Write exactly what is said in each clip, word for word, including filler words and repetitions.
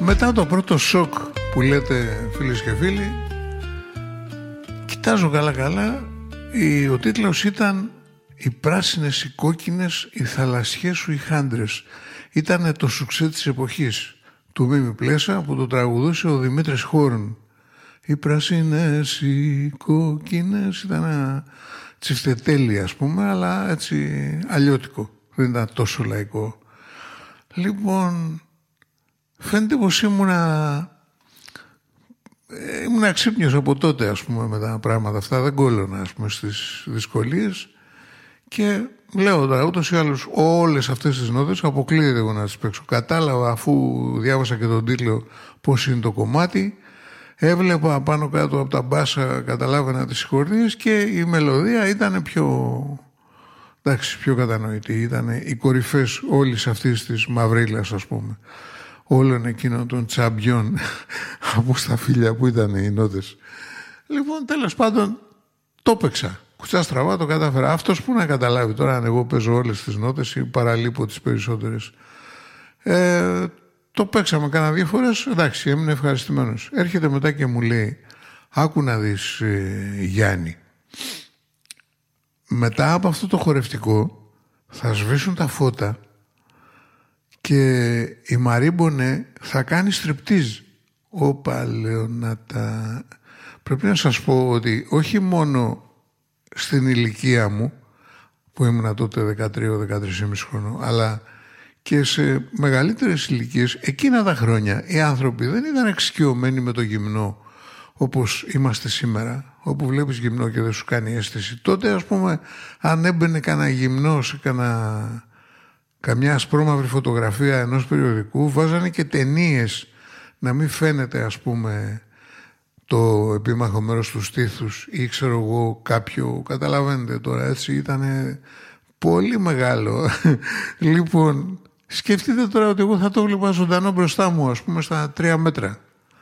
Μετά το πρώτο σοκ που λέτε φίλες και φίλοι, κοιτάζω καλά καλά, ο τίτλος ήταν «Οι πράσινες, οι κόκκινες, οι θαλασσιές σου οι χάντρες». Ήτανε το σουξέ της εποχής του Μίμη Πλέσα που το τραγουδούσε ο Δημήτρης Χόρν. Οι πράσινες, οι κόκκινες, ήταν ένα τσιφτετέλι ας πούμε, αλλά έτσι αλλιώτικο, δεν ήταν τόσο λαϊκό. Λοιπόν, φαίνεται πως ήμουνα ήμουνα ξύπνιος από τότε ας πούμε με τα πράγματα αυτά, δεν κόλλωνα ας πούμε στις δυσκολίες και λέω τώρα ούτως ή άλλως όλες αυτές τις νότες αποκλείεται εγώ να τις παίξω. Κατάλαβα αφού διάβασα και τον τίτλο πως είναι το κομμάτι, έβλεπα πάνω κάτω από τα μπάσα, καταλάβαινα τις συγχορδίες και η μελωδία ήταν πιο, εντάξει, πιο κατανοητή. Ήταν οι κορυφές όλης αυτής της μαυρίλας ας πούμε, όλων εκείνων των τσαμπιών από στα φίλια που ήταν οι νότες. Λοιπόν, τέλος πάντων το παίξα. Κουτσά στραβά το κατάφερα. Αυτός που να καταλάβει τώρα αν εγώ παίζω όλες τις νότες ή παραλείπω τις περισσότερες. Ε, το παίξαμε κάνα δύο φορές, εντάξει, έμεινε ευχαριστημένος. Έρχεται μετά και μου λέει, άκου να δεις ε, Γιάννη, μετά από αυτό το χορευτικό θα σβήσουν τα φώτα και η Μαρή Μπονέ θα κάνει στριπτίζ. Όπα, λέω να τα... Πρέπει να σας πω ότι όχι μόνο στην ηλικία μου, που ήμουν τότε δεκατρία δεκατρία και μισό χρόνο, αλλά και σε μεγαλύτερες ηλικίες, εκείνα τα χρόνια οι άνθρωποι δεν ήταν εξοικειωμένοι με το γυμνό όπως είμαστε σήμερα, όπου βλέπεις γυμνό και δεν σου κάνει αίσθηση. Τότε ας πούμε αν έμπαινε κανένα γυμνό σε κανένα, καμιά ασπρόμαυρη φωτογραφία ενός περιοδικού, βάζανε και ταινίες να μην φαίνεται ας πούμε το επίμαχο μέρος του στήθους ή ξέρω εγώ κάποιο, καταλαβαίνετε τώρα, έτσι ήταν πολύ μεγάλο. Λοιπόν, σκεφτείτε τώρα ότι εγώ θα το βλέπα ζωντανό μπροστά μου ας πούμε στα τρία μέτρα.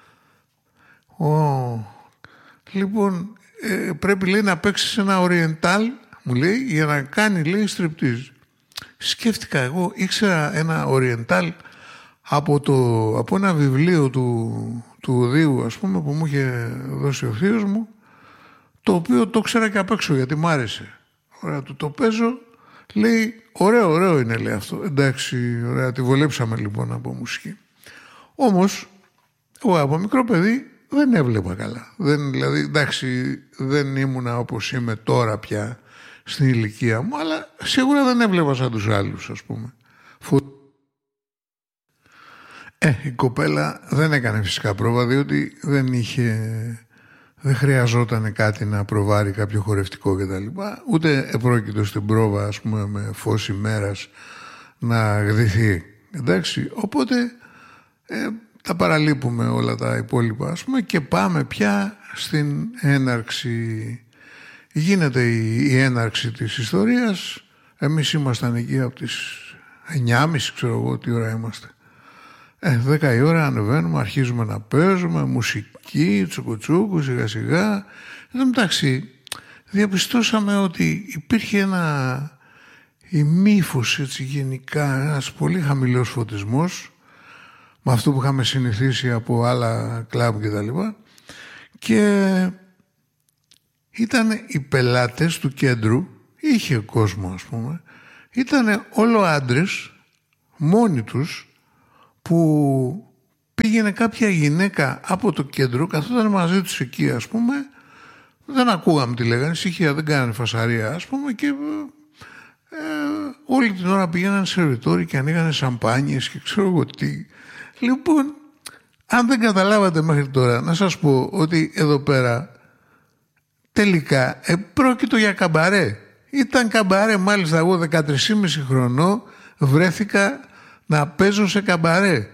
Oh. Λοιπόν, ε, πρέπει λέει να παίξεις ένα oriental, μου λέει, για να κάνει λέει στριπτίζ. Σκέφτηκα εγώ, ήξερα ένα oriental από, το, από ένα βιβλίο του, του Οδείου ας πούμε που μου είχε δώσει ο θείος μου, το οποίο το ξέρα και απ' έξω γιατί μ' άρεσε. Ωραία, του το παίζω, λέει ωραίο, ωραίο είναι λέει αυτό. Εντάξει, ωραία, τη βολέψαμε λοιπόν από μουσική. Όμως, εγώ από μικρό παιδί δεν έβλεπα καλά. Δεν, δηλαδή, εντάξει, δεν ήμουνα όπως είμαι τώρα πια στην ηλικία μου, αλλά σίγουρα δεν έβλεπα σαν τους άλλους ας πούμε. Ε, η κοπέλα δεν έκανε φυσικά πρόβα διότι δεν είχε, δεν χρειαζόταν κάτι να προβάρει κάποιο χορευτικό κτλ. Ούτε επρόκειτο στην πρόβα ας πούμε με φως ημέρας να γδυθεί. Εντάξει, οπότε ε, τα παραλείπουμε όλα τα υπόλοιπα ας πούμε και πάμε πια στην έναρξη. Γίνεται η, η έναρξη της ιστορίας. Εμείς ήμασταν εκεί από τις εννιά και μισή ξέρω εγώ τι ώρα είμαστε. Ε, δέκα η ώρα ανεβαίνουμε, αρχίζουμε να παίζουμε μουσική, τσουκουτσούκου, σιγά σιγά. Εν τω μεταξύ διαπιστώσαμε ότι υπήρχε ένα ημίφος έτσι γενικά, ένας πολύ χαμηλός φωτισμός με αυτό που είχαμε συνηθίσει από άλλα κλαμπ και τα λοιπά και ήταν οι πελάτες του κέντρου, είχε κόσμο ας πούμε, ήταν όλο άντρες μόνοι τους που πήγαινε κάποια γυναίκα από το κέντρο, καθόταν μαζί τους εκεί ας πούμε, δεν ακούγαμε τι λέγανε, ησυχία, δεν κάνανε φασαρία ας πούμε και ε, όλη την ώρα πήγαιναν σερβιτόροι και ανοίγανε σαμπάνιες και ξέρω εγώ τι. Λοιπόν, αν δεν καταλάβατε μέχρι τώρα, να σας πω ότι εδώ πέρα τελικά ε, πρόκειτο για καμπαρέ. Ήταν καμπαρέ, μάλιστα εγώ δεκατρία και μισό χρονών βρέθηκα να παίζω σε καμπαρέ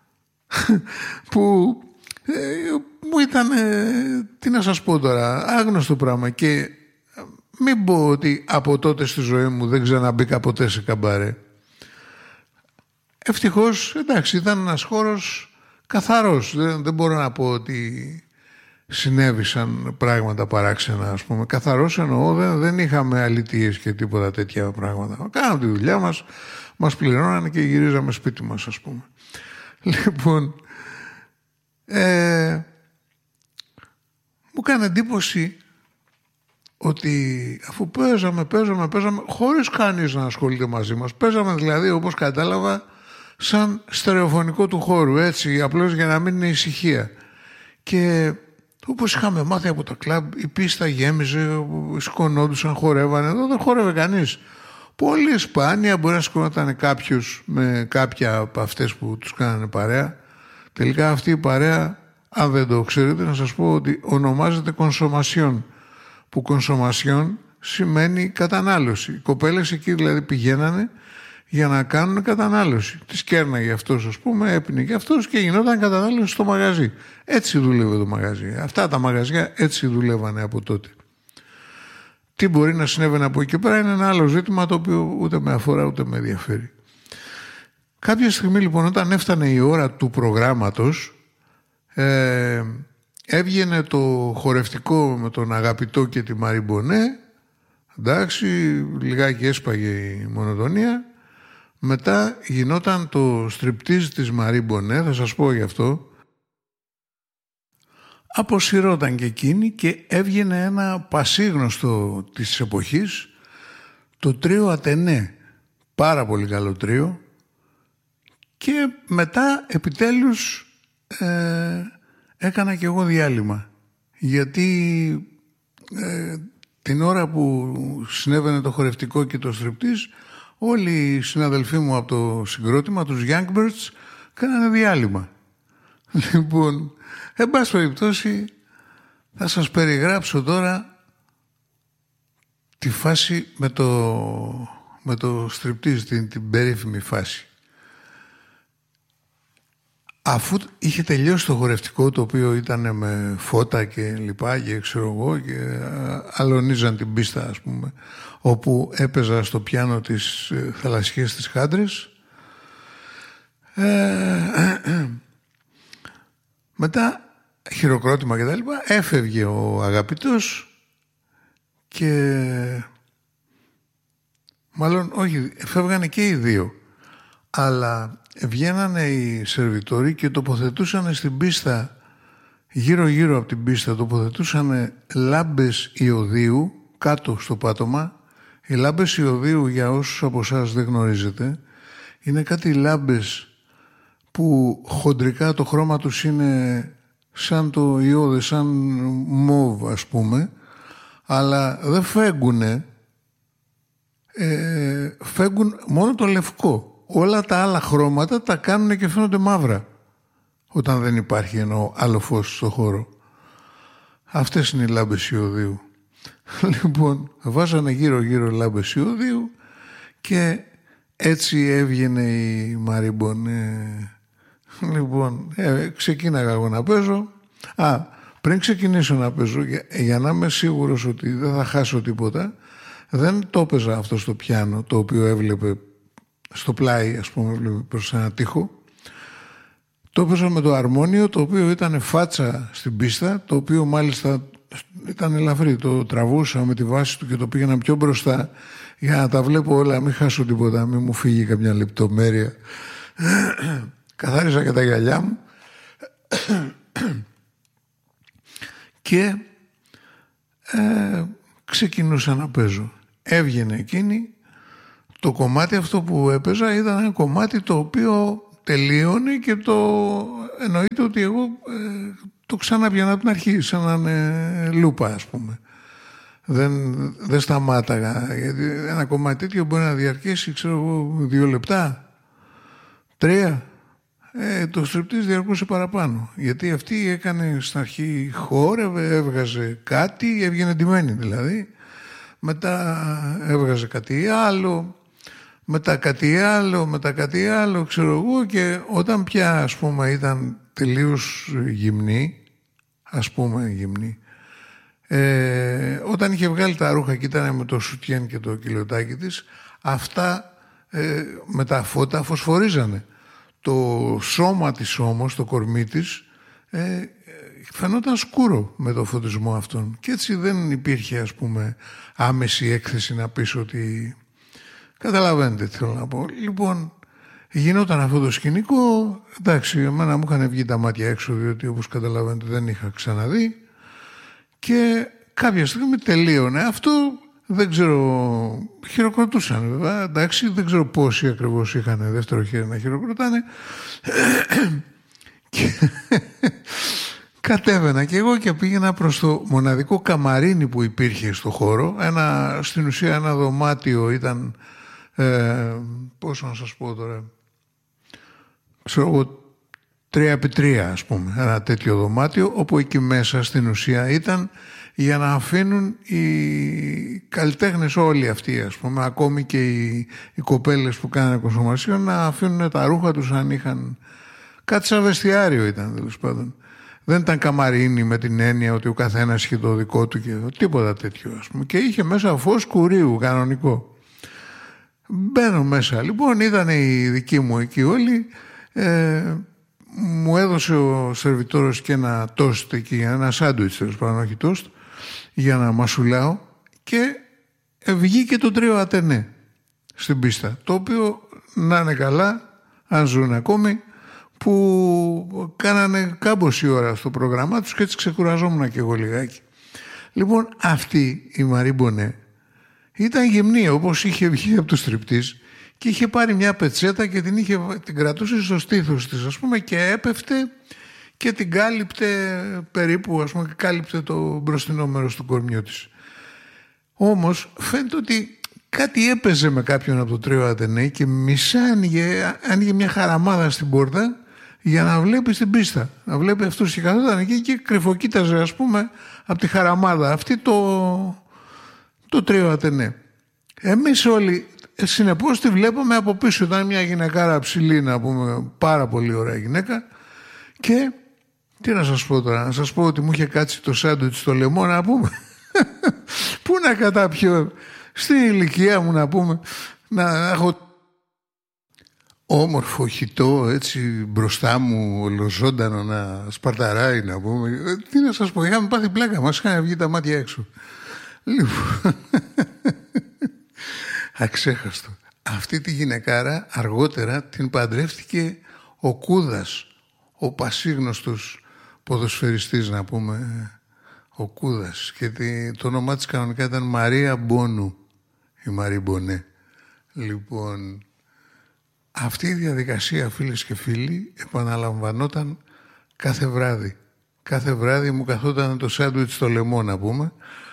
που ε, μου ήταν ε, τι να σας πω τώρα, άγνωστο πράγμα και μην πω ότι από τότε στη ζωή μου δεν ξαναμπήκα ποτέ σε καμπαρέ. Ευτυχώς, εντάξει, ήταν ένας χώρος καθαρός, δεν, δεν μπορώ να πω ότι συνέβησαν πράγματα παράξενα ας πούμε. Καθαρός εννοώ, δεν, δεν είχαμε αλητίες και τίποτα τέτοια πράγματα. Κάναμε τη δουλειά μας, μας πληρώνανε και γυρίζαμε σπίτι μας ας πούμε. Λοιπόν, ε, μου έκανε εντύπωση ότι αφού παίζαμε, παίζαμε, παίζαμε χωρίς κανείς να ασχολείται μαζί μας, παίζαμε δηλαδή, όπως κατάλαβα, σαν στερεοφωνικό του χώρου, έτσι, απλώς για να μην είναι ησυχία. Και όπως είχαμε μάθει από τα κλαμπ, η πίστα γέμιζε, σκονόντουσαν, χορεύανε. Εδώ δεν χόρευε κανείς. Πολύ σπάνια μπορεί να σκονόταν κάποιος με κάποια από αυτές που τους κάνανε παρέα. Τελικά αυτή η παρέα, αν δεν το ξέρετε, να σας πω ότι ονομάζεται κονσομασιόν. Που κονσομασιόν σημαίνει κατανάλωση. Οι κοπέλες εκεί δηλαδή πηγαίνανε για να κάνουν κατανάλωση. Τις κέρναγε αυτός, ας πούμε, έπινε και αυτός και γινόταν κατανάλωση στο μαγαζί. Έτσι δούλευε το μαγαζί. Αυτά τα μαγαζιά έτσι δουλεύανε από τότε. Τι μπορεί να συνέβαινε από εκεί και πέρα είναι ένα άλλο ζήτημα το οποίο ούτε με αφορά ούτε με ενδιαφέρει. Κάποια στιγμή λοιπόν όταν έφτανε η ώρα του προγράμματος, ε, έβγαινε το χορευτικό με τον Αγαπητό και τη Μαρή Μπονέ. Εντάξει, λιγάκι έσπαγε η μονοτονία. Μετά γινόταν το στριπτίζ της Μαρή Μπονέ, θα σας πω γι' αυτό. Αποσυρώταν και εκείνη και έβγαινε ένα πασίγνωστο της εποχής, το τρίο Ατενέ. Πάρα πολύ καλό τρίο. Και μετά επιτέλους ε, έκανα και εγώ διάλειμμα. Γιατί ε, την ώρα που συνέβαινε το χορευτικό και το στριπτίζ, όλοι οι συναδελφοί μου από το συγκρότημα, τους Youngbirds, κάνανε διάλειμμα. Λοιπόν, εν πάση περιπτώσει, θα σας περιγράψω τώρα τη φάση με το, με το στριπτίζ, την, την περίφημη φάση. Αφού είχε τελειώσει το χορευτικό, το οποίο ήταν με φώτα και λοιπά και ξέρω εγώ και αλωνίζαν την πίστα, ας πούμε, όπου έπαιζα στο πιάνο τις θαλασσιές της Χάντρες. Ε, μετά χειροκρότημα και τα λοιπά, έφευγε ο Αγαπητός και μάλλον όχι, φεύγανε και οι δύο, αλλά βγαίνανε οι σερβιτόροι και τοποθετούσαν στην πίστα, γύρω γύρω από την πίστα τοποθετούσαν λάμπες ιωδίου κάτω στο πάτωμα. Οι λάμπες ιωδίου, για όσους από εσάς δεν γνωρίζετε, είναι κάτι λάμπες που χοντρικά το χρώμα τους είναι σαν το ιώδε, σαν μόβ ας πούμε, αλλά δεν φέγγουνε, ε, φέγγουν μόνο το λευκό. Όλα τα άλλα χρώματα τα κάνουν και φαίνονται μαύρα όταν δεν υπάρχει εννοώ άλλο φως στο χώρο. Αυτές είναι οι λάμπες ιωδίου. Λοιπόν, βάζανε γύρω γύρω λάμπες ιωδίου και έτσι έβγαινε η Μαρή Μπονέ. Λοιπόν, ε, ξεκίναγα εγώ να παίζω. Α, πριν ξεκινήσω να παίζω, για, για να είμαι σίγουρος ότι δεν θα χάσω τίποτα, δεν το έπαιζα αυτό στο πιάνο, το οποίο έβλεπε στο πλάι, ας πούμε, προς ένα τοίχο. Το έπαιζα με το αρμόνιο, το οποίο ήταν φάτσα στην πίστα, το οποίο μάλιστα ήταν ελαφρύ. Το τραβούσα με τη βάση του και το πήγαινα πιο μπροστά για να τα βλέπω όλα, μην χάσω τίποτα, μην μου φύγει καμιά λεπτομέρεια. Καθάρισα και τα γυαλιά μου και ε, ξεκινούσα να παίζω. Έβγαινε εκείνη. Το κομμάτι αυτό που έπαιζα ήταν ένα κομμάτι το οποίο τελείωνε και το εννοείται ότι εγώ ε, το ξαναπιάνα από την αρχή, σαν να είναι λούπα, ας πούμε. Δεν, δεν σταμάταγα, γιατί ένα κομμάτι τέτοιο μπορεί να διαρκέσει, ξέρω εγώ, δύο λεπτά, τρία. Ε, το στριπτίζ διαρκούσε παραπάνω, γιατί αυτή έκανε στην αρχή, χόρευε, έβγαζε κάτι, έβγαινε ντυμένη δηλαδή. Μετά έβγαζε κάτι άλλο, μετά κάτι άλλο, μετά κάτι άλλο, ξέρω εγώ, και όταν πια, ας πούμε, ήταν τελείως γυμνή, ας πούμε γυμνή, ε, όταν είχε βγάλει τα ρούχα και ήταν με το σουτιέν και το κιλοτάκι της, αυτά ε, με τα φώτα φωσφορίζανε. Το σώμα της όμως, το κορμί της, ε, φαινόταν σκούρο με το φωτισμό αυτόν. Και έτσι δεν υπήρχε, ας πούμε, άμεση έκθεση να πεις ότι... Καταλαβαίνετε τι θέλω να πω. Λοιπόν, Γινόταν αυτό το σκηνικό, εντάξει, εμένα μου είχαν βγει τα μάτια έξω, διότι όπως καταλαβαίνετε δεν είχα ξαναδεί, και κάποια στιγμή τελείωνε αυτό, δεν ξέρω, χειροκροτούσαν βέβαια, εντάξει, δεν ξέρω πόσοι ακριβώς είχαν δεύτερο χέρι να χειροκροτάνε, και κατέβαινα και εγώ και πήγαινα προς το μοναδικό καμαρίνι που υπήρχε στο χώρο, ένα, στην ουσία ένα δωμάτιο ήταν, ε, πόσο να σας πω τώρα, ξέρω εγώ, τρία επί τρία ας πούμε, ένα τέτοιο δωμάτιο, όπου εκεί μέσα στην ουσία ήταν για να αφήνουν οι καλλιτέχνες όλοι αυτοί, ας πούμε, ακόμη και οι, οι κοπέλες που κάνανε κονσομασιόν, να αφήνουν τα ρούχα τους αν είχαν κάτι σαν βεστιάριο ήταν, τέλος πάντων. Δεν ήταν καμαρίνι με την έννοια ότι ο καθένας είχε το δικό του και τίποτα τέτοιο, ας πούμε. Και είχε μέσα φως κουρίου κανονικό. Μπαίνω μέσα, λοιπόν, ήταν οι δικοί μου εκεί όλοι. Ε, μου έδωσε ο σερβιτόρος και ένα τόστ εκεί, ένα σάντουιτς, τέλος πάντων, όχι τόστ, για να μασουλάω, και βγήκε το τρίο Ατενέ στην πίστα, το οποίο, να είναι καλά, αν ζουν ακόμη, που κάνανε κάμποση ώρα στο πρόγραμμά τους και έτσι ξεκουραζόμουν και εγώ λιγάκι. Λοιπόν, αυτή η Μαρή Μπονέ ήταν γυμνή, όπως είχε βγει από το στριπτίζ, και είχε πάρει μια πετσέτα και την, είχε, την κρατούσε στο στήθος της, ας πούμε, και έπεφτε και την κάλυπτε περίπου, ας πούμε, και κάλυπτε το μπροστινό μέρος του κορμιού της. Όμως φαίνεται ότι κάτι έπαιζε με κάποιον από το τρίο Ατενέ και μισά άνοιγε, άνοιγε μια χαραμάδα στην πόρτα για να βλέπει στην πίστα. Να βλέπει αυτούς, και καθόταν εκεί και κρυφοκοίταζε, ας πούμε, από τη χαραμάδα αυτή το, το τρίο Ατενέ. Εμείς όλοι, συνεπώς, τη βλέπαμε από πίσω. Ήταν μια γυναικάρα ψηλή, να πούμε, πάρα πολύ ωραία γυναίκα, και τι να σας πω τώρα, να σας πω ότι μου είχε κάτσει το σάντουιτς στο λαιμό, να πούμε. Πού να καταπιώ στην ηλικία μου, να πούμε, να έχω όμορφο χυτό έτσι μπροστά μου, ολοζώντανο, να σπαρταράει, να πούμε. Τι να σας πω, είχαμε πάθει πλάκα, μας είχαν βγει τα μάτια έξω. Λοιπόν, αξέχαστο. Αυτή τη γυναικάρα αργότερα την παντρεύτηκε ο Κούδας, ο πασίγνωστος ποδοσφαιριστής, να πούμε, ο Κούδας, και το όνομά της κανονικά ήταν Μαρία Μπόνου, η Μαρή Μπονέ. Λοιπόν, αυτή η διαδικασία, φίλες και φίλοι, επαναλαμβανόταν κάθε βράδυ. Κάθε βράδυ μου καθόταν το σάντουιτς στο λαιμό, να πούμε.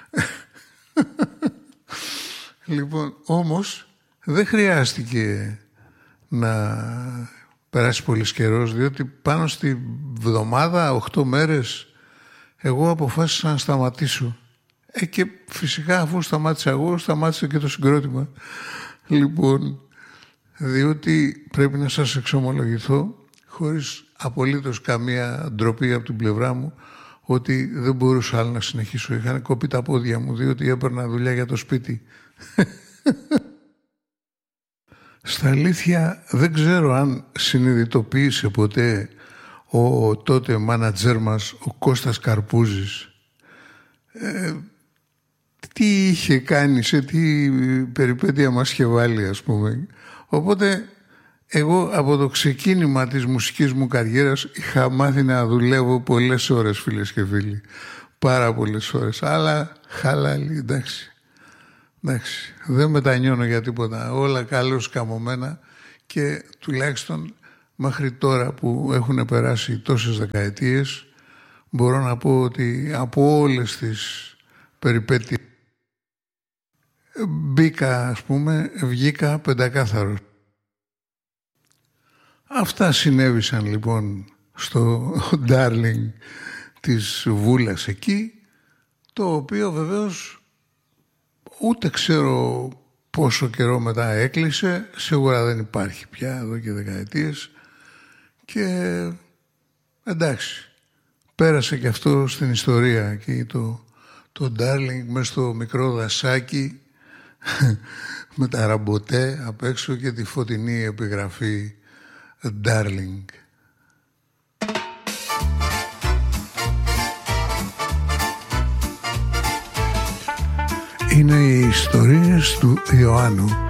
Λοιπόν, όμως δεν χρειάστηκε να περάσει πολύς καιρός, διότι πάνω στη βδομάδα, οκτώ μέρες, εγώ αποφάσισα να σταματήσω. Ε, και φυσικά, αφού σταμάτησα εγώ, σταμάτησε και το συγκρότημα. Λοιπόν, διότι πρέπει να σας εξομολογηθώ, χωρίς απολύτως καμία ντροπή από την πλευρά μου, ότι δεν μπορούσα άλλο να συνεχίσω. Είχαν κοπεί τα πόδια μου, διότι έπαιρνα δουλειά για το σπίτι. Στα αλήθεια δεν ξέρω αν συνειδητοποίησε ποτέ ο τότε μάνατζέρ μας, ο Κώστας Καρπούζης, ε, τι είχε κάνει, σε τι περιπέτεια μας είχε βάλει, ας πούμε. Οπότε εγώ από το ξεκίνημα της μουσικής μου καριέρας είχα μάθει να δουλεύω πολλές ώρες, φίλες και φίλοι. Πάρα πολλές ώρες. Αλλά χαλάλι, εντάξει. Εντάξει, δεν μετανιώνω για τίποτα. Όλα καλώς καμωμένα, και τουλάχιστον μέχρι τώρα που έχουν περάσει τόσες δεκαετίες μπορώ να πω ότι από όλες τις περιπέτειες μπήκα, ας πούμε, βγήκα πεντακάθαρος. Αυτά συνέβησαν λοιπόν στο Darling της Βούλας εκεί, το οποίο βεβαίως ούτε ξέρω πόσο καιρό μετά έκλεισε, σίγουρα δεν υπάρχει πια εδώ και δεκαετίες, και εντάξει, πέρασε και αυτό στην ιστορία εκεί το, το Darling μες στο μικρό δασάκι με τα ραμποτέ απ' έξω και τη φωτεινή επιγραφή Darling. Είναι οι ιστορίες του Ιωάννου.